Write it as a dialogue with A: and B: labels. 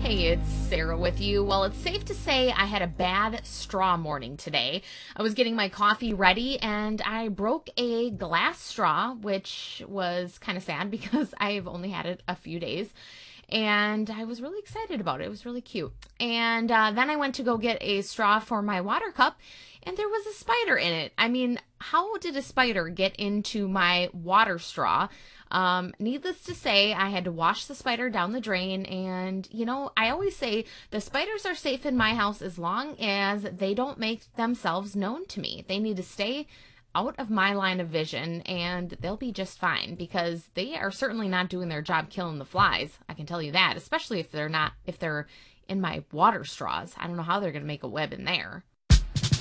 A: Hey, it's Sarah with you. Well, it's safe to say I had a bad straw morning today. I was getting my coffee ready and I broke a glass straw, which was kind of sad because I've only had it a few days. And I was really excited about it. It was really cute. And then I went to go get a straw for my water cup, and there was a spider in it. I mean, how did a spider get into my water straw? Needless to say, I had to wash the spider down the drain. And, I always say the spiders are safe in my house as long as they don't make themselves known to me. They need to stay out of my line of vision and they'll be just fine because they are certainly not doing their job killing the flies. I can tell you that, especially if they're in my water straws. I don't know how they're going to make a web in there.